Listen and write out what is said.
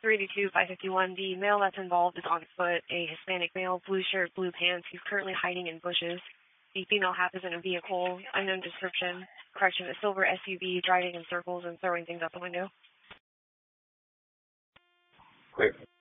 382-551. The male that's involved is on foot, a Hispanic male, blue shirt, blue pants. He's currently hiding in bushes. The female half is in a vehicle, unknown description. Correction, a silver SUV, driving in circles and throwing things out the window. Clear.